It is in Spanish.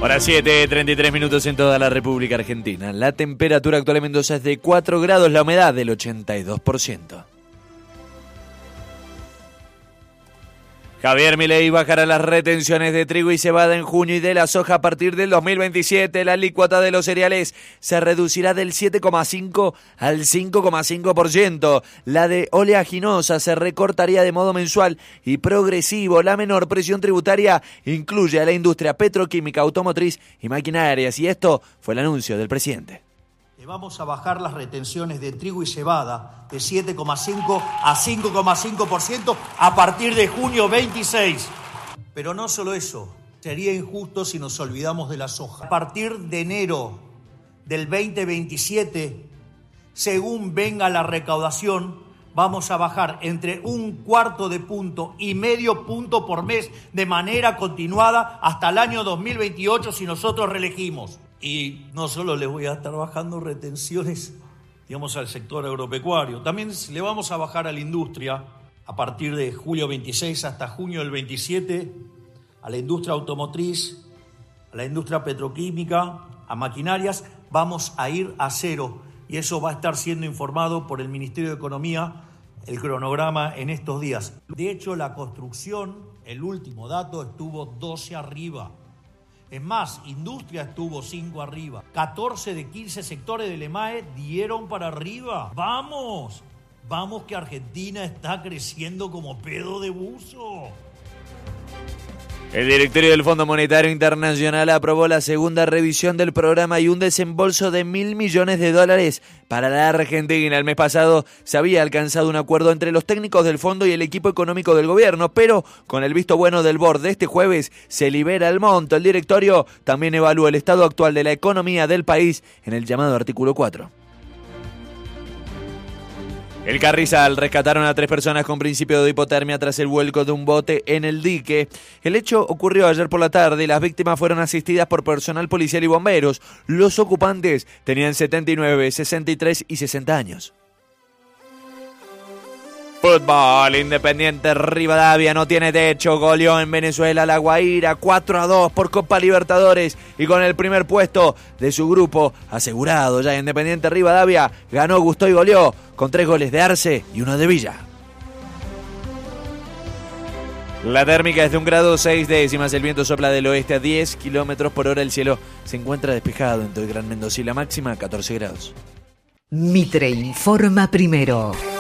Hora 7:33 minutos en toda la República Argentina. La temperatura actual en Mendoza es de 4 grados, la humedad del 82%. Javier Milei bajará las retenciones de trigo y cebada en junio y de la soja a partir del 2027. La alícuota de los cereales se reducirá del 7,5 al 5,5%. La de oleaginosa se recortaría de modo mensual y progresivo. La menor presión tributaria incluye a la industria petroquímica, automotriz y maquinarias. Y esto fue el anuncio del presidente. Vamos a bajar las retenciones de trigo y cebada de 7,5 a 5,5% a partir de junio 26. Pero no solo eso, sería injusto si nos olvidamos de la soja. A partir de enero del 2027, según venga la recaudación, vamos a bajar entre 1/4 punto y medio punto por mes de manera continuada hasta el año 2028 si nosotros reelegimos. Y no solo le voy a estar bajando retenciones, digamos, al sector agropecuario, también le vamos a bajar a la industria a partir de julio 26 hasta junio del 27, a la industria automotriz, a la industria petroquímica, a maquinarias, vamos a ir a cero. Y eso va a estar siendo informado por el Ministerio de Economía, el cronograma en estos días. De hecho, la construcción, el último dato, estuvo 12 arriba. Es más, industria estuvo 5 arriba. 14 de 15 sectores del EMAE dieron para arriba. ¡Vamos! Vamos que Argentina está creciendo como pedo de buzo. El directorio del Fondo Monetario Internacional aprobó la segunda revisión del programa y un desembolso de $1.000 millones para la Argentina. El mes pasado se había alcanzado un acuerdo entre los técnicos del fondo y el equipo económico del gobierno, pero con el visto bueno del board de este jueves se libera el monto. El directorio también evalúa el estado actual de la economía del país en el llamado artículo 4. El Carrizal rescataron a 3 personas con principio de hipotermia tras el vuelco de un bote en el dique. El hecho ocurrió ayer por la tarde y las víctimas fueron asistidas por personal policial y bomberos. Los ocupantes tenían 79, 63 y 60 años. Fútbol, Independiente Rivadavia no tiene techo, goleó en Venezuela La Guaira 4-2 por Copa Libertadores y con el primer puesto de su grupo asegurado. Ya Independiente Rivadavia ganó, gustó y goleó con 3 goles de Arce y 1 de Villa. La térmica es de 1 grado 6 décimas, el viento sopla del oeste a 10 kilómetros por hora, el cielo se encuentra despejado en todo el Gran Mendoza y la máxima 14 grados. Mitre informa primero.